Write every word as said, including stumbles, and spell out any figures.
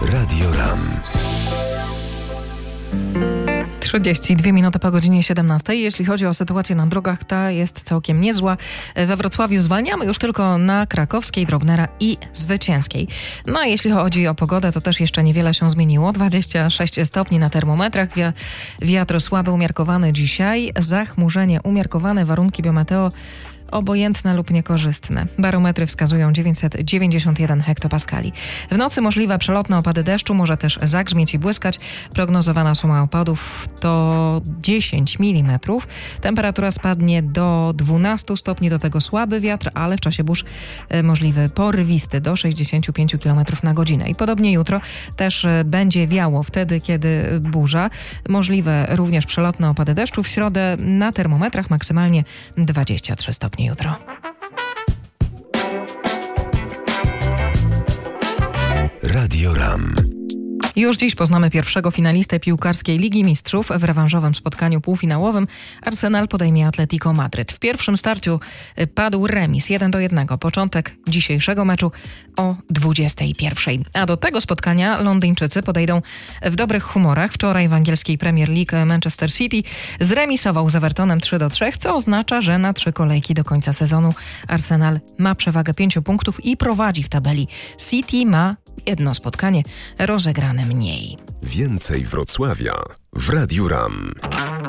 Radio RAM. trzydzieści dwie minuty po godzinie siedemnastej. Jeśli chodzi o sytuację na drogach, ta jest całkiem niezła. We Wrocławiu zwalniamy już tylko na Krakowskiej, Drobnera i Zwycięskiej. No a jeśli chodzi o pogodę, to też jeszcze niewiele się zmieniło. dwadzieścia sześć stopni na termometrach. Wi- wiatr słaby umiarkowany dzisiaj. Zachmurzenie umiarkowane. Warunki biometeo obojętne lub niekorzystne. Barometry wskazują dziewięćset dziewięćdziesiąt jeden hektopaskali. W nocy możliwe przelotne opady deszczu, może też zagrzmieć i błyskać. Prognozowana suma opadów to dziesięć milimetrów. Temperatura spadnie do dwunastu stopni, do tego słaby wiatr, ale w czasie burz możliwy porywisty do sześćdziesiąt pięć kilometrów na godzinę. I podobnie jutro też będzie wiało wtedy, kiedy burza. Możliwe również przelotne opady deszczu. W środę na termometrach maksymalnie dwadzieścia trzy stopnie jutro. Radio RAM. Już dziś poznamy pierwszego finalistę piłkarskiej Ligi Mistrzów. W rewanżowym spotkaniu półfinałowym Arsenal podejmie Atletico Madryt. W pierwszym starciu padł remis jeden do jednego. Początek dzisiejszego meczu o dwudziestej pierwszej. A do tego spotkania Londyńczycy podejdą w dobrych humorach. Wczoraj w angielskiej Premier League Manchester City zremisował z Evertonem trzy do trzech, co oznacza, że na trzy kolejki do końca sezonu Arsenal ma przewagę pięciu punktów i prowadzi w tabeli. City ma jedno spotkanie rozegrane mniej. Więcej Wrocławia w Radiu RAM.